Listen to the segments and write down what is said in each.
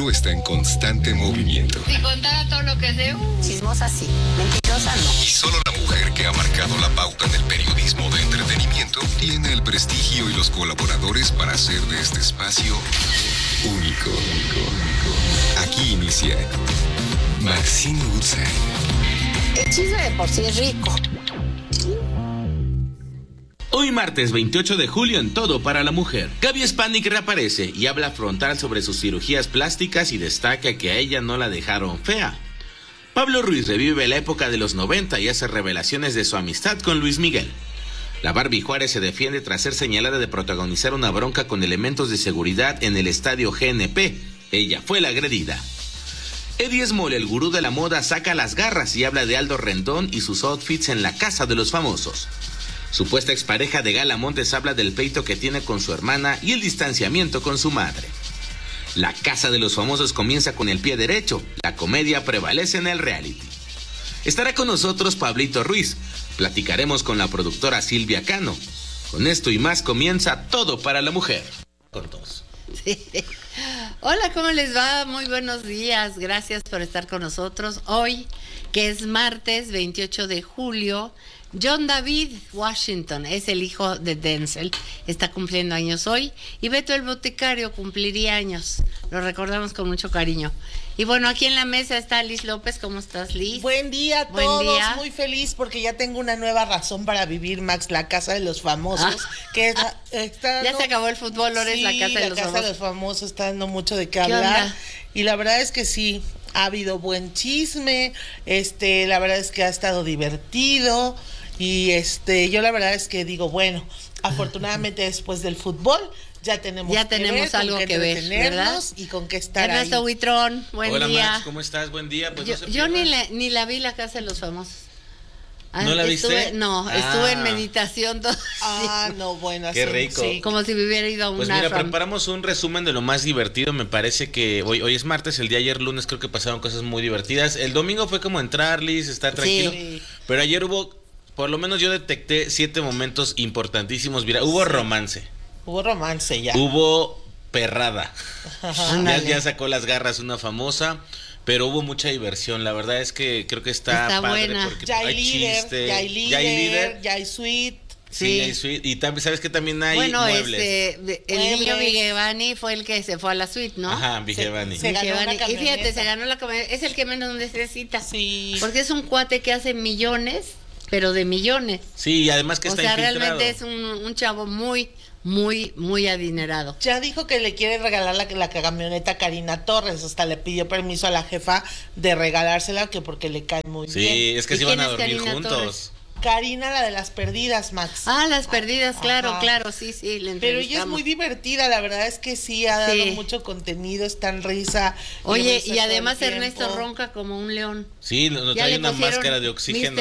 mundo está en constante movimiento. Si contara todo lo que sé, chismosa sí, mentirosa no. Y solo la mujer que ha marcado la pauta en el periodismo de entretenimiento tiene el prestigio y los colaboradores para hacer de este espacio único. Aquí inicia Maxine Woodside. El chisme de por sí es rico. Hoy martes 28 de julio en Todo para la Mujer. Gaby Spanik reaparece y habla frontal sobre sus cirugías plásticas y destaca que a ella no la dejaron fea. Pablo Ruiz revive la época de los 90 y hace revelaciones de su amistad con Luis Miguel. La Barbie Juárez se defiende tras ser señalada de protagonizar una bronca con elementos de seguridad en el estadio GNP. Ella fue la agredida. Eddie Small, el gurú de la moda, saca las garras y habla de Aldo Rendón y sus outfits en la casa de los famosos. Supuesta expareja de Gala Montes habla del pleito que tiene con su hermana y el distanciamiento con su madre. La casa de los famosos comienza con el pie derecho. La comedia prevalece en el reality. Estará con nosotros Pablito Ruiz. Platicaremos con la productora Silvia Cano. Con esto y más comienza Todo para la Mujer. Con todos. Sí. Hola, ¿cómo les va? Muy buenos días. Gracias por estar con nosotros. Hoy, que es martes 28 de julio, John David Washington es el hijo de Denzel, está cumpliendo años hoy, y Beto el Boticario cumpliría años, lo recordamos con mucho cariño. Y bueno, aquí en la mesa está Liz López. ¿Cómo estás, Liz? Buen día a todos, muy feliz porque ya tengo una nueva razón para vivir, Max, la casa de los famosos, que está ya se acabó el fútbol, ahora es la casa de los famosos. La casa de los famosos está dando mucho de qué hablar, onda? Y la verdad es que sí, ha habido buen chisme, la verdad es que ha estado divertido. Y yo la verdad es que digo, bueno, afortunadamente después del fútbol ya tenemos algo que ver, ¿verdad? Y con qué estar Ernesto ahí. Buitrón, buen Hola, día. Max, ¿cómo estás? Buen día. Pues yo ni la vi, la casa de los famosos. ¿No la viste? Estuve en meditación todo. No, bueno, qué rico. Sí, como si me hubiera ido a una. Pues mira, preparamos un resumen de lo más divertido. Me parece que hoy es martes, el día ayer lunes creo que pasaron cosas muy divertidas. El domingo fue como entrar, Liz, estar tranquilo. Sí. Pero ayer por lo menos yo detecté 7 momentos importantísimos. Mira, hubo romance. Hubo romance ya. Hubo perrada. Ya sacó las garras una famosa. Pero hubo mucha diversión. La verdad es que creo que está padre. Buena. Porque ya hay líder, ya hay suite. Sí, hay suite. Y también, ¿sabes que también hay muebles? El niño Vigevani fue el que se fue a la suite, ¿no? Ajá, Vigevani. Se ganó la camioneta. Y fíjate, se ganó la camioneta. Es el que menos necesita. Sí. Porque es un cuate que hace millones, pero de millones. Sí, y además que está infiltrado. Realmente es un chavo muy, muy, muy adinerado. Ya dijo que le quiere regalar la camioneta a Karina Torres, hasta le pidió permiso a la jefa de regalársela, que porque le cae muy bien. Sí, es que se iban a dormir Karina juntos. Torres? Karina, la de las perdidas, Max. Las perdidas, claro, sí, pero ella es muy divertida, la verdad es que sí, ha dado mucho contenido, está en risa. Oye, y además Ernesto ronca como un león. Sí, nos trae una máscara de oxígeno.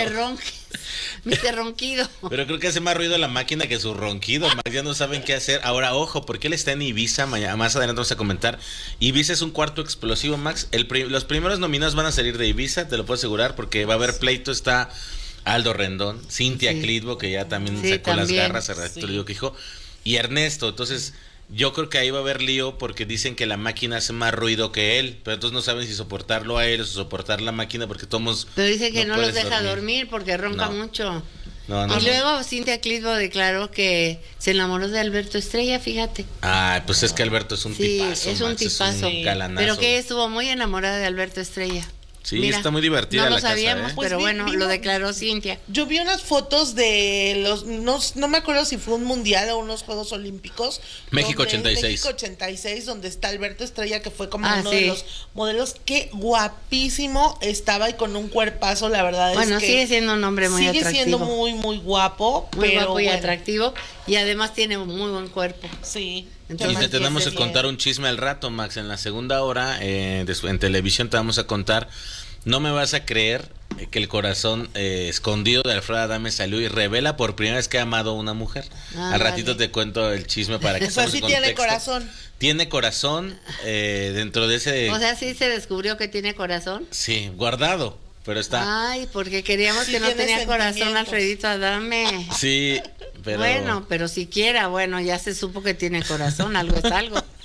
Mr. Ronquido. Pero creo que hace más ruido la máquina que su ronquido, Max, ya no saben qué hacer. Ahora, ojo, porque él está en Ibiza, más adelante vamos a comentar. Ibiza es un cuarto explosivo, Max. Los primeros nominados van a salir de Ibiza, te lo puedo asegurar, porque va a haber pleito, está Aldo Rendón, Cintia Clitbo, que ya también sacó las garras, al ratito le digo que dijo, y Ernesto. Entonces yo creo que ahí va a haber lío porque dicen que la máquina hace más ruido que él, pero entonces no saben si soportarlo a él o soportar la máquina porque todos. Pero dice que no los deja dormir porque ronca mucho. No. Y luego Cintia Clitbo declaró que se enamoró de Alberto Estrella, fíjate. Pues es que Alberto es un tipazo. Sí, es un tipazo. Es un galanazo. Pero que estuvo muy enamorada de Alberto Estrella. Sí, mira, está muy divertida no la lo sabíamos, casa, pero bueno, lo declaró Cintia. Yo vi unas fotos de no me acuerdo si fue un mundial o unos Juegos Olímpicos. México 86. México 86, donde está Alberto Estrella, que fue como uno de los modelos. Qué guapísimo estaba y con un cuerpazo, la verdad es que... Bueno, sigue siendo un hombre muy atractivo. Sigue siendo muy, muy guapo. Muy guapo y atractivo, y además tiene un muy buen cuerpo. Sí. Entonces, y te tenemos que contar un chisme al rato, Max. En la segunda hora, en televisión te vamos a contar. No me vas a creer que el corazón escondido de Alfredo Adame salió y revela por primera vez que ha amado a una mujer. Al ratito te cuento el chisme para que estemos en contexto. Tiene corazón. Tiene corazón dentro de ese... O sea, ¿sí se descubrió que tiene corazón? Sí, guardado, pero está... Ay, porque queríamos que no tenía corazón Alfredito Adame. Sí, pero... Bueno, pero siquiera, ya se supo que tiene corazón, algo es algo.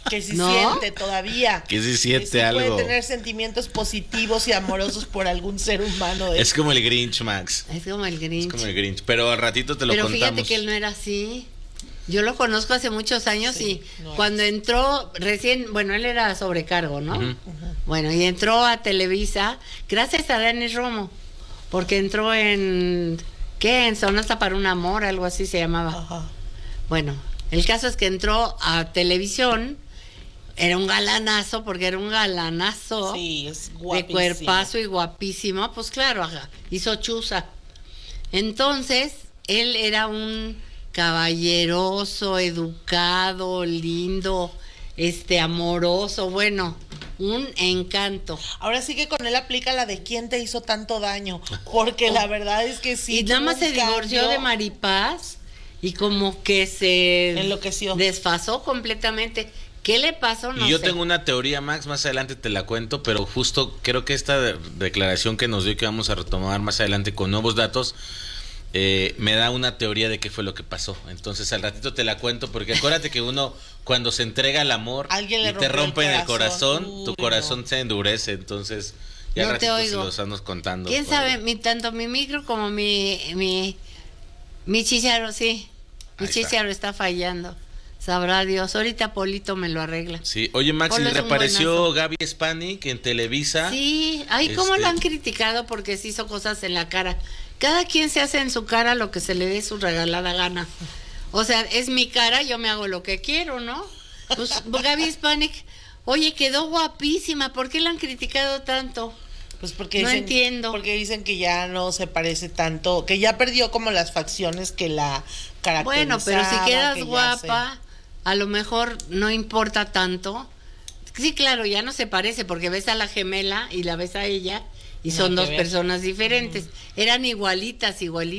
que sí ¿No? siente todavía. Que sí siente sí algo. Puede tener sentimientos positivos y amorosos por algún ser humano. Es como el Grinch, Max. Es como el Grinch. Es como el Grinch. Pero al ratito te lo Pero contamos. fíjate que él no era así. Yo lo conozco hace muchos años Sí, y no cuando entró recién, bueno, él era sobrecargo, ¿no? Ujú. Bueno, y entró a Televisa gracias a Dani Romo, porque entró en, ¿qué? En Sonata para un Amor, algo así se llamaba. Ajá. Bueno, el caso es que entró a televisión, era un galanazo, porque era un galanazo Sí, es de guapísimo. cuerpazo y guapísimo, pues claro, ajá, hizo chuza. Entonces, él era un caballeroso, educado, lindo, amoroso, bueno, un encanto. Ahora sí que con él aplica la de quién te hizo tanto daño, porque la verdad es que sí. Y nada tuvo más un se divorció cambio. de Maripaz y como que se Enloqueció. desfasó completamente. ¿Qué le pasó? No Y yo sé. tengo una teoría, Max, más adelante te la cuento, pero justo creo que esta declaración que nos dio, que vamos a retomar más adelante con nuevos datos, me da una teoría de qué fue lo que pasó. Entonces al ratito te la cuento, porque acuérdate que uno cuando se entrega al amor Alguien le y te rompe el rompen el corazón, corazón. tu Uy, corazón no. se endurece. Entonces ya No al te ratito se oigo. los estamos contando. ¿Quién Por- sabe? Tanto mi micro como mi chícharo, sí. Mi Ahí está. chícharo está fallando. Sabrá Dios. Ahorita Polito me lo arregla. Sí, oye Max, y Ponles un reapareció buenazo. Gaby Spanik en Televisa. Sí, ay, cómo Este- lo han criticado porque se hizo cosas en la cara. Cada quien se hace en su cara lo que se le dé su regalada gana. O sea, es mi cara, yo me hago lo que quiero, ¿no? Pues Gaby Spanik, oye, quedó guapísima. ¿Por qué la han criticado tanto? Pues porque No dicen, entiendo. Porque dicen que ya no se parece tanto, que ya perdió como las facciones que la caracterizaban. Bueno, pero si quedas que ya guapa, a lo mejor no importa tanto. Sí, claro, ya no se parece porque ves a la gemela y la ves a ella y Nada son que dos ver. personas diferentes. Eran igualitas.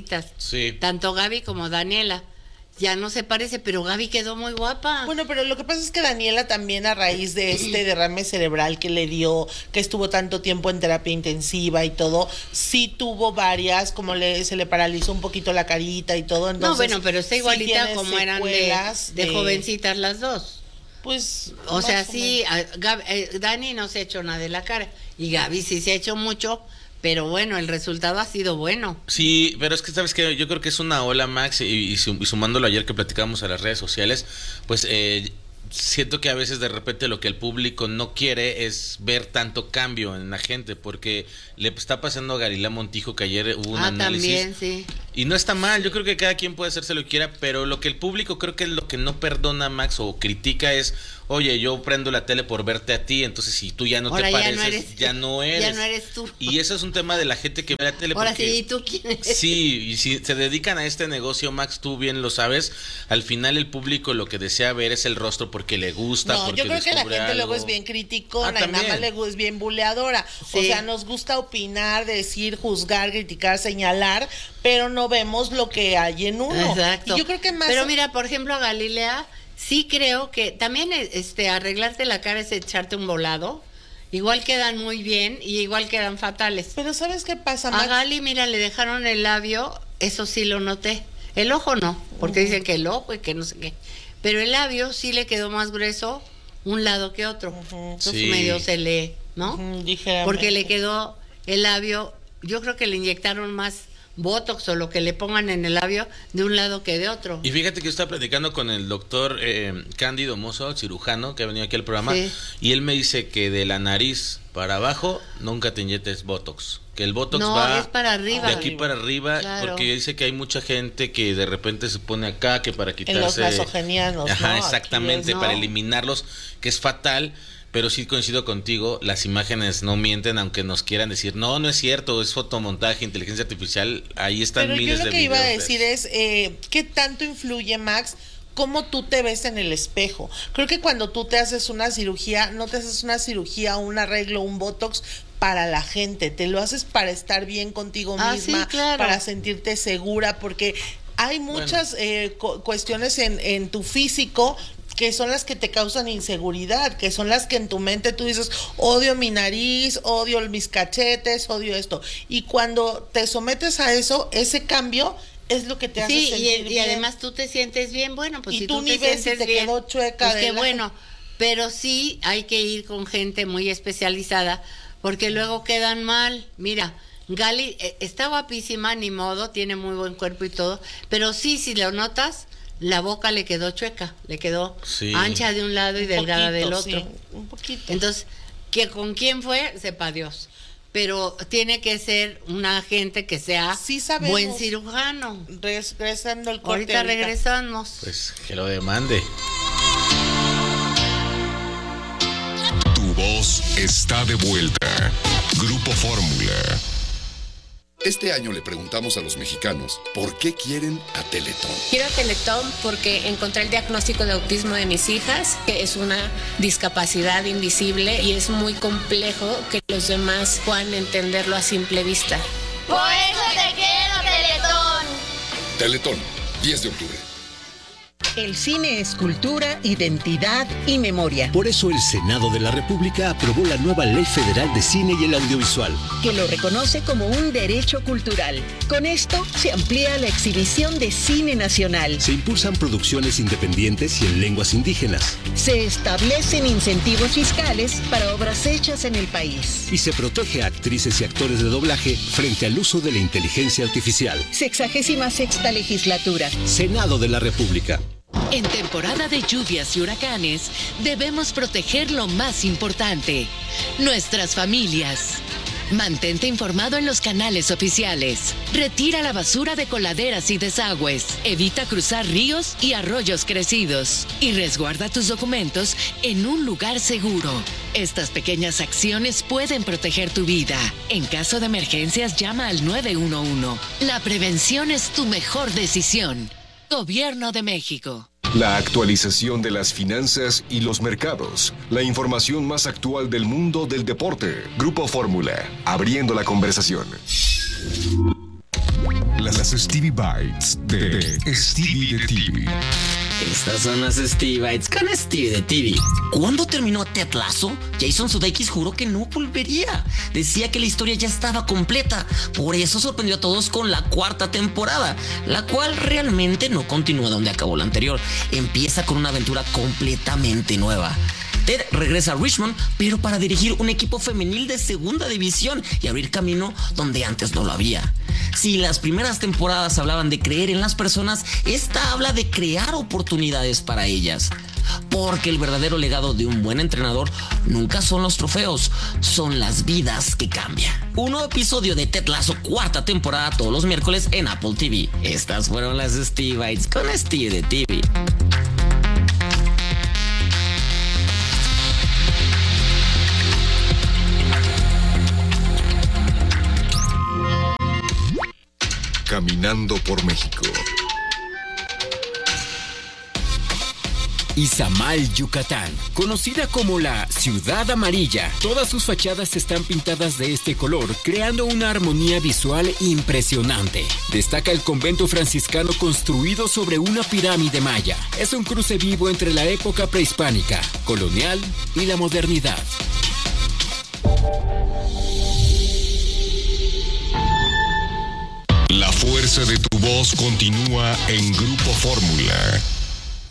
Sí. Tanto Gaby como Daniela. Ya no se parece, pero Gaby quedó muy guapa. Bueno, pero lo que pasa es que Daniela también a raíz de este derrame cerebral que le dio, que estuvo tanto tiempo en terapia intensiva y todo, sí tuvo varias, como se le paralizó un poquito la carita y todo. Entonces, no, bueno, pero está sí igualita tiene como eran secuelas de jovencitas las dos. Pues, O más sea, o sí, menos. Dani no se ha hecho nada de la cara y Gaby sí se ha hecho mucho, pero bueno, el resultado ha sido bueno. Sí, pero es que sabes que yo creo que es una ola, Max, y sumándolo ayer que platicamos a las redes sociales, pues siento que a veces de repente lo que el público no quiere es ver tanto cambio en la gente, porque le está pasando a Galilea Montijo que ayer hubo un análisis. También, sí. Y no está mal, yo creo que cada quien puede hacerse lo que quiera, pero lo que el público creo que es lo que no perdona, Max, o critica es, oye, yo prendo la tele por verte a ti, entonces si tú ya no Ahora te ya pareces, no eres- ya no eres. ya no eres tú. Y eso es un tema de la gente que ve la tele. Ahora porque- sí, ¿y tú quién eres? Sí, y si se dedican a este negocio, Max, tú bien lo sabes, al final el público lo que desea ver es el rostro porque le gusta, No, porque yo creo que la descubre gente luego algo. es bien criticona y nada también. más es bien buleadora. O Sí. sea, nos gusta opinar, decir, juzgar, criticar, señalar, pero no vemos lo que hay en uno. Exacto. Y yo creo que más. Pero mira, por ejemplo, a Galilea, sí creo que también arreglarte la cara es echarte un volado. Igual quedan muy bien y igual quedan fatales. Pero ¿sabes qué pasa, A Max? Gali, mira, le dejaron el labio, eso sí lo noté. El ojo no, porque dicen que el ojo y que no sé qué. Pero el labio sí le quedó más grueso un lado que otro. Entonces Sí. medio se le, ¿no? Dijérame. Porque le quedó el labio, yo creo que le inyectaron más Botox o lo que le pongan en el labio de un lado que de otro. Y fíjate que yo estaba platicando con el doctor Cándido Mozo, cirujano, que ha venido aquí al programa, Sí. y él me dice que de la nariz para abajo nunca te inyectes Botox. Que el Botox No, va es para arriba. de aquí para arriba, Claro. porque dice que hay mucha gente que de repente se pone acá, que para quitarse... los nasogenianos, Ajá, ¿no? exactamente, Aquí es, para ¿no? eliminarlos, que es fatal. Pero sí coincido contigo, las imágenes no mienten, aunque nos quieran decir, no, no es cierto, es fotomontaje, inteligencia artificial, ahí están Pero yo miles lo de que iba a videos de decir eso. es, ¿qué tanto influye, Max, cómo tú te ves en el espejo? Creo que cuando tú te haces una cirugía, no te haces una cirugía, un arreglo, un botox para la gente, te lo haces para estar bien contigo Ah, misma, sí, claro. para sentirte segura, porque hay muchas cuestiones en tu físico que son las que te causan inseguridad, que son las que en tu mente tú dices, odio mi nariz, odio mis cachetes, odio esto. Y cuando te sometes a eso, ese cambio es lo que te hace Sí, sentir y bien. además tú te sientes bien, bueno, pues Y si tú tú ni te ves si sientes te bien, quedó chueca pues de qué la- bueno. pero sí hay que ir con gente muy especializada porque luego quedan mal. Mira, Gali está guapísima, ni modo, tiene muy buen cuerpo y todo, pero sí, si lo notas, la boca le quedó chueca, le quedó ancha de un lado y delgada del otro. Sí, un poquito. Entonces, ¿con quién fue? Sepa Dios. Pero tiene que ser una gente que sea buen cirujano. Regresando el corte. Ahorita regresamos. Pues que lo demande. Tu voz está de vuelta. Grupo Fórmula. Este año le preguntamos a los mexicanos por qué quieren a Teletón. Quiero a Teletón porque encontré el diagnóstico de autismo de mis hijas, que es una discapacidad invisible y es muy complejo que los demás puedan entenderlo a simple vista. Por eso te quiero, Teletón. Teletón, 10 de octubre. El cine es cultura, identidad y memoria. Por eso el Senado de la República aprobó la nueva Ley Federal de Cine y el Audiovisual, que lo reconoce como un derecho cultural. Con esto se amplía la exhibición de cine nacional. Se impulsan producciones independientes y en lenguas indígenas. Se establecen incentivos fiscales para obras hechas en el país. Y se protege a actrices y actores de doblaje frente al uso de la inteligencia artificial. 66ª legislatura. Senado de la República. En temporada de lluvias y huracanes, debemos proteger lo más importante, nuestras familias. Mantente informado en los canales oficiales. Retira la basura de coladeras y desagües. Evita cruzar ríos y arroyos crecidos. Y resguarda tus documentos en un lugar seguro. Estas pequeñas acciones pueden proteger tu vida. En caso de emergencias, llama al 911. La prevención es tu mejor decisión. Gobierno de México. La actualización de las finanzas y los mercados. La información más actual del mundo del deporte. Grupo Fórmula, abriendo la conversación. Las Stevie Bites de Stevie de TV. Estas son las Stevie Bites con Stevie de TV. ¿Cuándo terminó Ted Lasso? Jason Sudeikis juró que no volvería. Decía que la historia ya estaba completa. Por eso sorprendió a todos con la 4ª temporada, la cual realmente no continúa donde acabó la anterior. Empieza con una aventura completamente nueva. Ted regresa a Richmond, pero para dirigir un equipo femenil de 2ª división y abrir camino donde antes no lo había. Si las primeras temporadas hablaban de creer en las personas, esta habla de crear oportunidades para ellas. Porque el verdadero legado de un buen entrenador nunca son los trofeos, son las vidas que cambian. Un nuevo episodio de Ted Lasso 4ª temporada todos los miércoles en Apple TV. Estas fueron las Stevie Bites con Stevie de TV. Caminando por México. Izamal, Yucatán, conocida como la Ciudad Amarilla. Todas sus fachadas están pintadas de este color, creando una armonía visual impresionante. Destaca el convento franciscano construido sobre una pirámide maya. Es un cruce vivo entre la época prehispánica, colonial y la modernidad. La fuerza de tu voz continúa en Grupo Fórmula.